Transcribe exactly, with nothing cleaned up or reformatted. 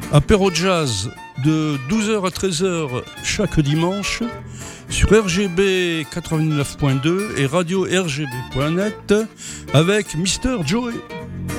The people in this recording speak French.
Apéro Jazz de douze heures à treize heures chaque dimanche sur R G B quatre-vingt-neuf point deux et radio R G B point net avec Mister Joey.